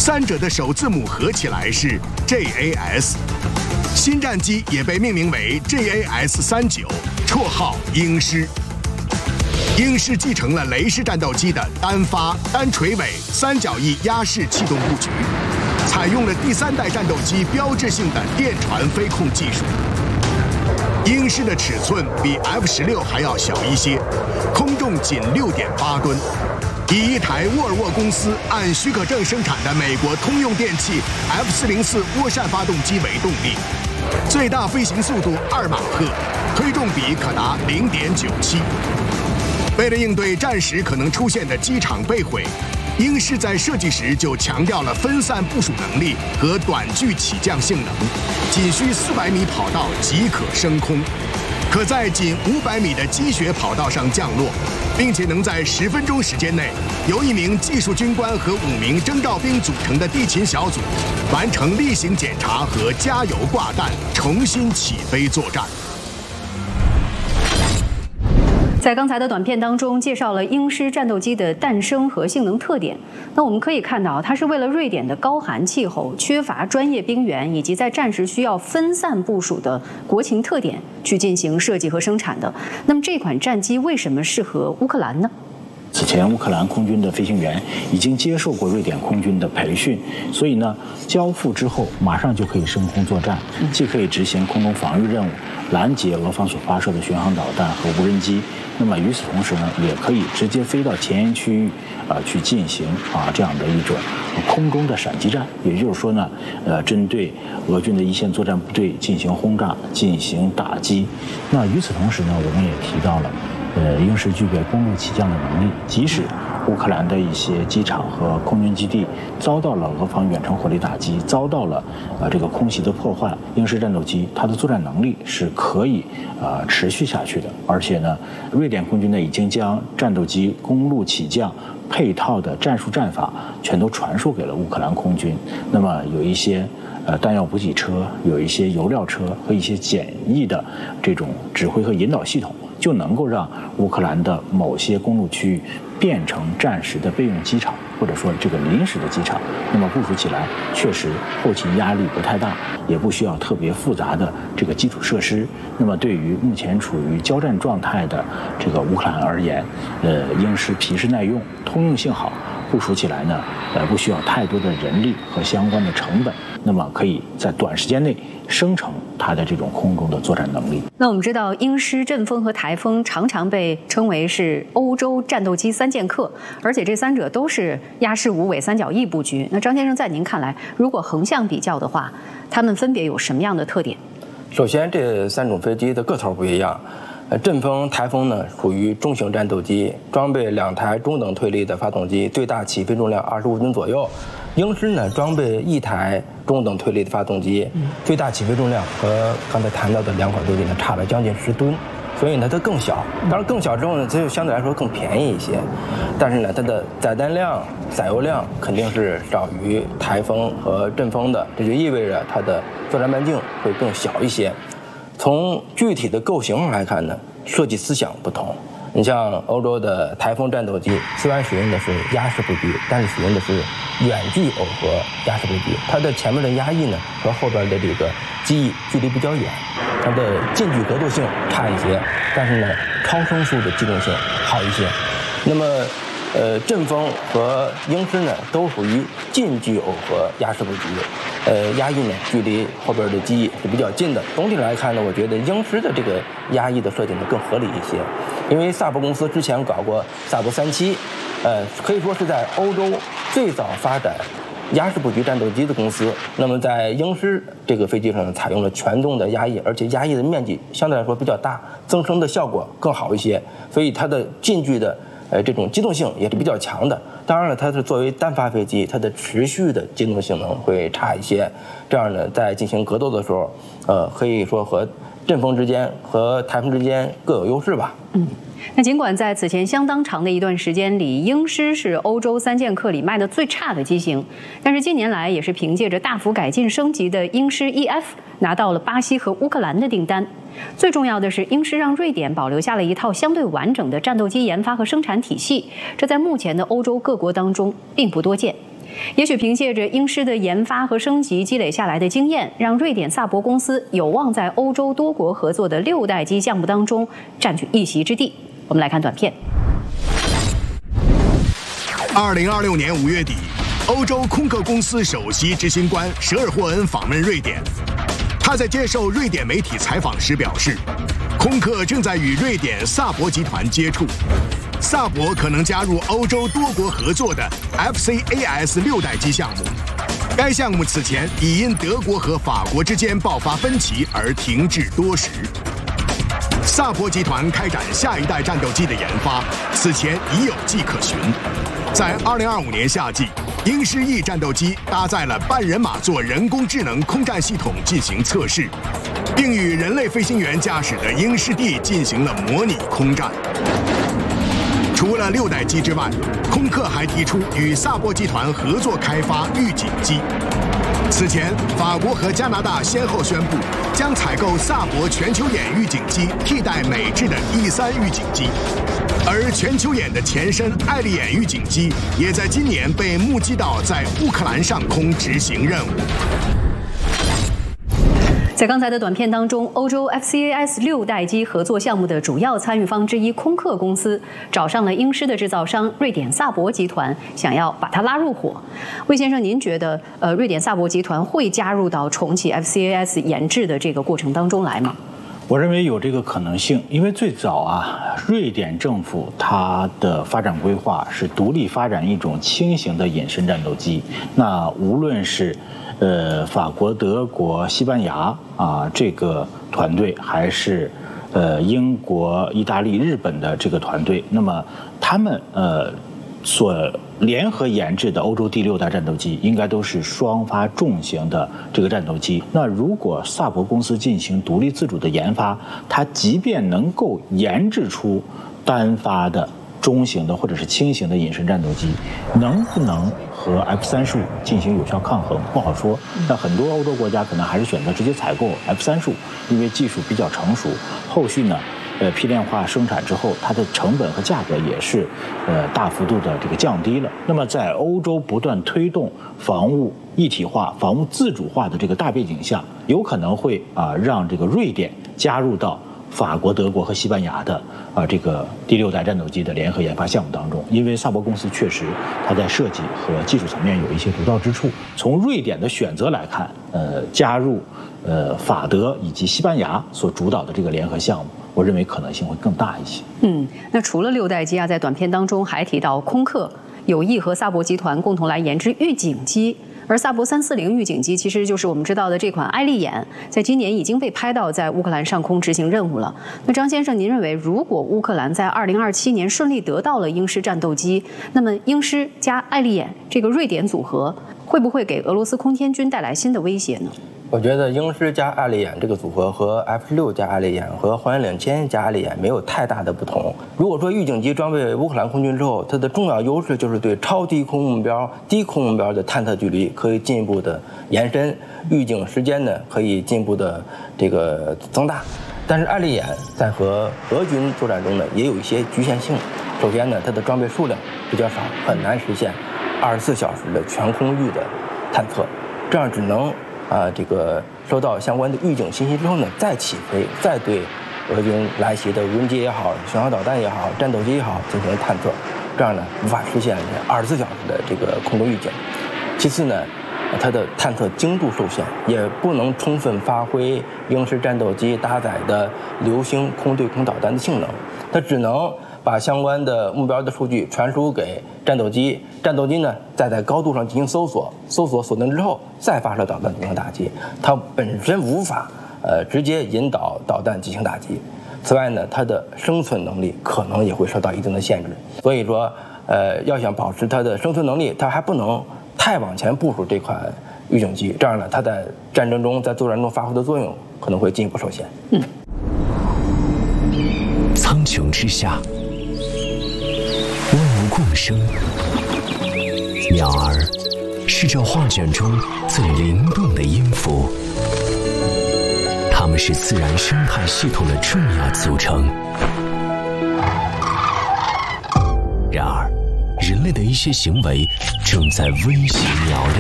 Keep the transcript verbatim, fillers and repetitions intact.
三者的首字母合起来是 J A S。新战机也被命名为 J A S 三九，绰号鹰狮。鹰狮继承了雷式战斗机的单发、单垂尾、三角翼压式气动布局，采用了第三代战斗机标志性的电传飞控技术。鹰狮的尺寸比 F 十六还要小一些，空重仅 六点八吨，以一台沃尔沃公司按许可证生产的美国通用电气 F 四零四涡扇发动机为动力，最大飞行速度二马赫，推重比可达 零点九七。为了应对战时可能出现的机场被毁，鹰狮在设计时就强调了分散部署能力和短距起降性能，仅需四百米跑道即可升空，可在仅五百米的积雪跑道上降落，并且能在十分钟时间内由一名技术军官和五名征召兵组成的地勤小组完成例行检查和加油挂弹，重新起飞作战。 在刚才的短片当中，介绍了鹰狮战斗机的诞生和性能特点。那我们可以看到，它是为了瑞典的高寒气候、缺乏专业兵员以及在战时需要分散部署的国情特点去进行设计和生产的。那么这款战机为什么适合乌克兰呢？ 此前，乌克兰空军的飞行员已经接受过瑞典空军的培训，所以呢，交付之后马上就可以升空作战，既可以执行空中防御任务，拦截俄方所发射的巡航导弹和无人机。那么与此同时呢，也可以直接飞到前沿区域，啊、呃，去进行啊这样的一种空中的闪击战。也就是说呢，呃，针对俄军的一线作战部队进行轰炸、进行打击。那与此同时呢，我们也提到了。呃，鹰狮具备公路起降的能力，即使乌克兰的一些机场和空军基地遭到了俄方远程火力打击，遭到了呃这个空袭的破坏，鹰狮战斗机它的作战能力是可以呃持续下去的。而且呢，瑞典空军呢已经将战斗机公路起降配套的战术战法全都传授给了乌克兰空军。那么有一些呃弹药补给车，有一些油料车和一些简易的这种指挥和引导系统，就能够让乌克兰的某些公路区域变成战时的备用机场，或者说这个临时的机场。那么部署起来确实后勤压力不太大，也不需要特别复杂的这个基础设施。那么对于目前处于交战状态的这个乌克兰而言，呃，鹰狮皮实耐用，通用性好，部署起来呢，呃，不需要太多的人力和相关的成本，那么可以在短时间内生成它的这种空中的作战能力。 那我们知道，鹰狮、阵风和台风常常被称为是欧洲战斗机三剑客，而且这三者都是压式无尾三角翼布局。那张先生，在您看来，如果横向比较的话，它们分别有什么样的特点？ 首先，这三种飞机的个头不一样。呃，阵风、台风呢属于中型战斗机，装备两台中等推力的发动机，最大起飞重量二十五吨左右。鹰狮呢装备一台中等推力的发动机，最大起飞重量和刚才谈到的两款飞机呢差了将近十吨，所以呢它更小。当然更小之后呢，它就相对来说更便宜一些，但是呢它的载弹量、载油量肯定是少于台风和阵风的，这就意味着它的作战半径会更小一些。从具体的构型上来看呢，设计思想不同。你像欧洲的台风战斗机，虽然使用的是压式布局，但是使用的是远距耦合压式布局，它的前面的压翼呢和后边的这个机翼距离比较远，它的近距格斗性差一些，但是呢超声速的机动性好一些。那么呃，阵风和鹰狮呢都属于近距耦合压式布局，呃，压翼呢距离后边的机翼是比较近的。总体来看呢，我觉得鹰狮的这个压翼的设计呢更合理一些，因为萨博公司之前搞过萨博三七，呃，可以说是在欧洲最早发展压式布局战斗机的公司。那么在鹰狮这个飞机上呢，采用了全动的压翼，而且压翼的面积相对来说比较大，增声的效果更好一些，所以它的近距的呃，这种机动性也是比较强的。当然了，它是作为单发飞机，它的持续的机动性能会差一些。这样呢，在进行格斗的时候，呃，可以说和阵风之间和台风之间各有优势吧。 嗯。那尽管在此前相当长的一段时间里，鹰狮是欧洲三剑客里卖的最差的机型，但是近年来也是凭借着大幅改进升级的鹰狮 E F 拿到了巴西和乌克兰的订单。最重要的是，鹰狮让瑞典保留下了一套相对完整的战斗机研发和生产体系，这在目前的欧洲各国当中并不多见。 也许凭借着鹰狮的研发和升级积累下来的经验，让瑞典萨博公司有望在欧洲多国合作的六代机项目当中占据一席之地。我们来看短片。 二零二六年五月底，欧洲空客公司首席执行官舍尔霍恩访问瑞典。他在接受瑞典媒体采访时表示，空客正在与瑞典萨博集团接触，萨博可能加入欧洲多国合作的 F C A S 六代机项目。该项目此前已因德国和法国之间爆发分歧而停滞多时。萨博集团开展下一代战斗机的研发，此前已有迹可循。在二零二五年夏季，鹰狮 E 战斗机搭载了半人马座人工智能空战系统进行测试，并与人类飞行员驾驶的鹰狮 D 进行了模拟空战。除了六代机之外，空客还提出与萨博集团合作开发预警机。此前，法国和加拿大先后宣布将采购萨博全球眼预警机替代美制的 E 三预警机，而全球眼的前身爱丽眼预警机也在今年被目击到在乌克兰上空执行任务。 在刚才的短片当中，欧洲 F C A S 六代机合作项目的主要参与方之一空客公司找上了鹰狮的制造商瑞典萨博集团，想要把它拉入伙。魏先生，您觉得呃瑞典萨博集团会加入到重启 F C A S 研制的这个过程当中来吗？ 我认为有这个可能性，因为最早啊，瑞典政府它的发展规划是独立发展一种轻型的隐身战斗机。那无论是呃法国、德国、西班牙啊这个团队，还是呃英国、意大利、日本的这个团队，那么他们呃所联合研制的欧洲第六代战斗机，应该都是双发重型的这个战斗机。那如果萨博公司进行独立自主的研发，它即便能够研制出单发的中型的或者是轻型的隐身战斗机，能不能和 F 三十五进行有效抗衡不好说。那很多欧洲国家可能还是选择直接采购 F 三十五，因为技术比较成熟，后续呢呃，批量化生产之后，它的成本和价格也是，呃，大幅度的这个降低了。那么，在欧洲不断推动防务一体化、防务自主化的这个大背景下，有可能会啊让这个瑞典加入到法国、德国和西班牙的啊这个第六代战斗机的联合研发项目当中。因为萨博公司确实它在设计和技术层面有一些独到之处。从瑞典的选择来看，呃，加入呃法德以及西班牙所主导的这个联合项目，我认为可能性会更大一些。 嗯，那除了六代机啊，在短片当中还提到空客有意和萨博集团共同来研制预警机，而萨博三四零预警机其实就是我们知道的这款爱丽眼，在今年已经被拍到在乌克兰上空执行任务了。那张先生，您认为如果乌克兰在二零二七年顺利得到了鹰狮战斗机，那么鹰狮加爱丽眼这个瑞典组合会不会给俄罗斯空天军带来新的威胁呢？ 我觉得鹰狮加爱丽眼这个组合和 F 十六加爱丽眼和黄岩领千加爱丽眼没有太大的不同。如果说预警机装备乌克兰空军之后，它的重要优势就是对超低空目标、低空目标的探测距离可以进一步的延伸，预警时间呢可以进一步的这个增大。但是爱丽眼在和俄军作战中呢也有一些局限性。首先呢，它的装备数量比较少，很难实现二十四小时的全空域的探测，这样只能啊，这个收到相关的预警信息之后呢，再起飞，再对俄军来袭的无人机也好、巡航导弹也好、战斗机也好进行探测，这样呢无法实现二十四小时的这个空中预警。其次呢，它的探测精度受限，也不能充分发挥鹰狮战斗机搭载的流星空对空导弹的性能，它只能把相关的目标的数据传输给战斗机，战斗机呢再在高度上进行搜索，搜索锁定之后再发射导弹进行打击，它本身无法呃直接引导导弹进行打击。此外呢，它的生存能力可能也会受到一定的限制，所以说呃要想保持它的生存能力，它还不能太往前部署这款预警机，这样呢它在战争中在作战中发挥的作用可能会进一步受限。 嗯， 苍穹之下，万物共生，鸟儿是这画卷中最灵动的音符，它们是自然生态系统的重要组成。然而，人类的一些行为正在威胁鸟类